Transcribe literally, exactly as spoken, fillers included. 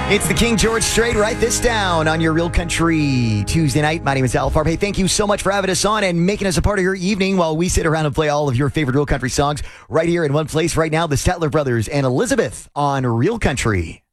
It's the King George Strait. Write this down on your Real Country Tuesday night. My name is Al Farb. Hey, thank you so much for having us on and making us a part of your evening while we sit around and play all of your favorite Real Country songs right here in one place right now. The Statler Brothers and Elizabeth on Real Country.